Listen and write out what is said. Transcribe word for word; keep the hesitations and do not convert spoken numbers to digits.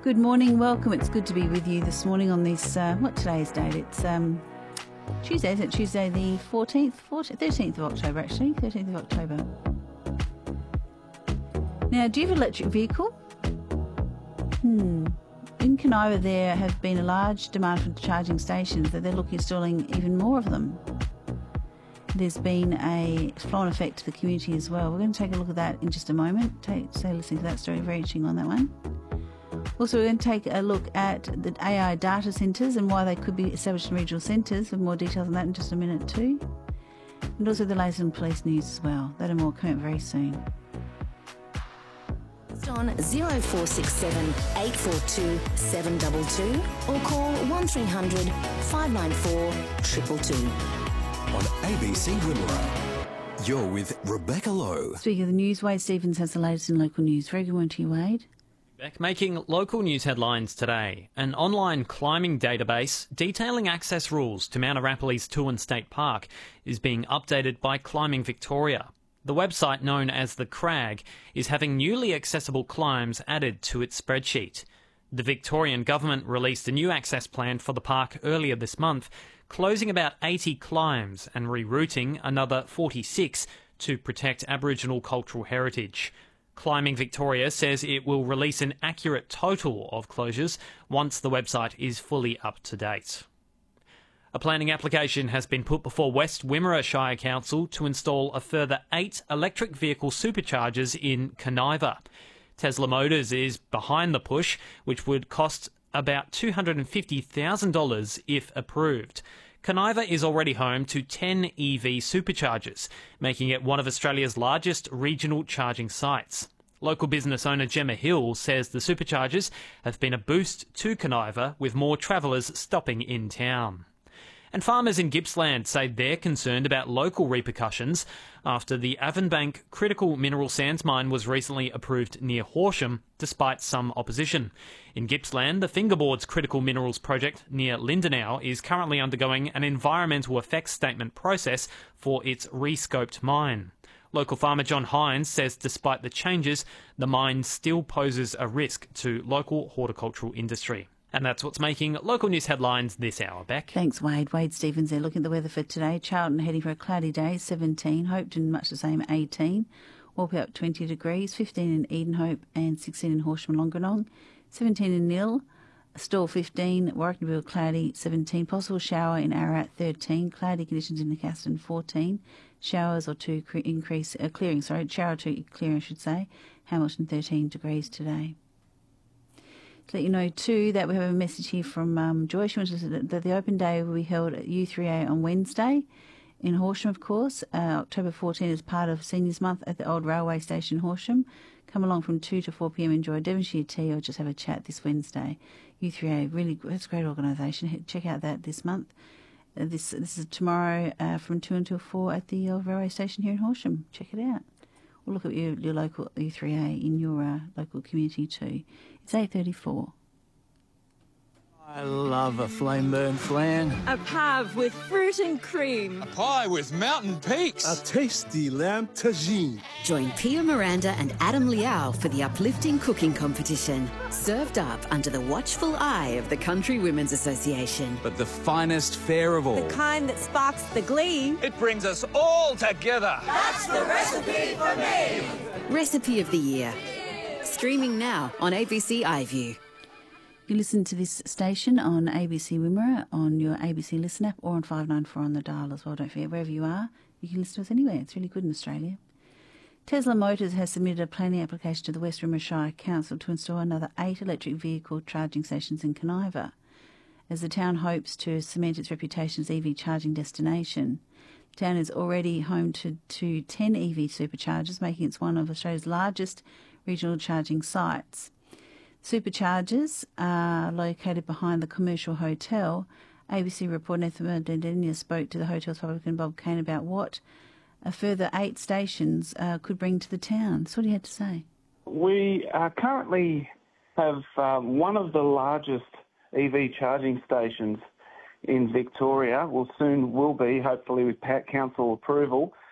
Good morning, welcome. It's good to be with you this morning on this, uh, what today's date? It's um, Tuesday, isn't it? Tuesday the fourteenth, fourteenth, thirteenth of October actually, thirteenth of October. Now, do you have an electric vehicle? Hmm. In Kaniva there have been a large demand for charging stations that they're looking at installing even more of them. There's been a flow-on effect to the community as well. We're going to take a look at that in just a moment. Take, say, listening to that story, very interesting on that one. Also, we're going to take a look at the A I data centres and why they could be established in regional centres. With more details on that in just a minute too. And also the latest in police news as well. That and more coming up very soon. On zero four six seven, eight four two, seven two two or call one three hundred, five nine four, two two two. On A B C Wimmera, you're with Rebecca Lowe. Speaking of the news, Wade Stephens has the latest in local news. Very good morning to you, Wade. Back making local news headlines today. An online climbing database detailing access rules to Mount Arapiles Toowoomba State Park is being updated by Climbing Victoria. The website, known as The Crag, is having newly accessible climbs added to its spreadsheet. The Victorian government released a new access plan for the park earlier this month, closing about eighty climbs and rerouting another forty-six to protect Aboriginal cultural heritage. Climbing Victoria says it will release an accurate total of closures once the website is fully up to date. A planning application has been put before West Wimmera Shire Council to install a further eight electric vehicle superchargers in Kaniva. Tesla Motors is behind the push, which would cost about two hundred fifty thousand dollars if approved. Kaniva is already home to ten E V superchargers, making it one of Australia's largest regional charging sites. Local business owner Gemma Hill says the superchargers have been a boost to Kaniva, with more travellers stopping in town. And farmers in Gippsland say they're concerned about local repercussions after the Avonbank critical mineral sands mine was recently approved near Horsham, despite some opposition. In Gippsland, the Fingerboards Critical Minerals project near Lindenau is currently undergoing an environmental effects statement process for its rescoped mine. Local farmer John Hines says despite the changes, the mine still poses a risk to local horticultural industry. And that's what's making local news headlines this hour. Beck. Thanks, Wade. Wade Stephens there. Looking at the weather for today. Charlton heading for a cloudy day, seventeen. Hopetoun much the same, eighteen. Walpurgis up twenty degrees, fifteen in Edenhope and sixteen in Horsham and Longanong. seventeen in Nil, Stawell fifteen, Warracknabeal cloudy, seventeen. Possible shower in Ararat, thirteen. Cloudy conditions in Newcastle, fourteen. Showers or two cre- increase, uh, clearing, sorry, shower or two clearing, I should say. Hamilton, thirteen degrees today. To let you know too that we have a message here from um, Joy. She wants to say that the, the open day will be held at U three A on Wednesday in Horsham, of course. Uh, October fourteenth is part of Seniors Month at the old railway station, Horsham. Come along from two to four p.m. Enjoy Devonshire tea or just have a chat this Wednesday. U three A, really, it's a great organisation. Check out that this month. Uh, this this is tomorrow uh, from two until four at the old railway station here in Horsham. Check it out. Or look at your, your local U three A in your uh, local community too. It's eight thirty-four. I love a flame burn flan. A pav with fruit and cream. A pie with mountain peaks. A tasty lamb tagine. Join Pia Miranda and Adam Liao for the uplifting cooking competition. Served up under the watchful eye of the Country Women's Association. But the finest fare of all. The kind that sparks the glee. It brings us all together. That's the recipe for me. Recipe of the Year. Streaming now on A B C iView. You listen to this station on A B C Wimmera, on your A B C Listen app, or on five ninety-four on the dial as well. Don't forget, wherever you are, you can listen to us anywhere. It's really good in Australia. Tesla Motors has submitted a planning application to the West Wimmera Shire Council to install another eight electric vehicle charging stations in Kaniva, as the town hopes to cement its reputation as E V charging destination. The town is already home to, to ten E V superchargers, making it one of Australia's largest regional charging sites. Superchargers are located behind the commercial hotel. A B C reporter Nathan Dendenia spoke to the hotel's publican Bob Kane about what a further eight stations uh, could bring to the town. That's what he had to say. We uh, currently have um, one of the largest E V charging stations in Victoria. Well, soon will be, hopefully with council approval.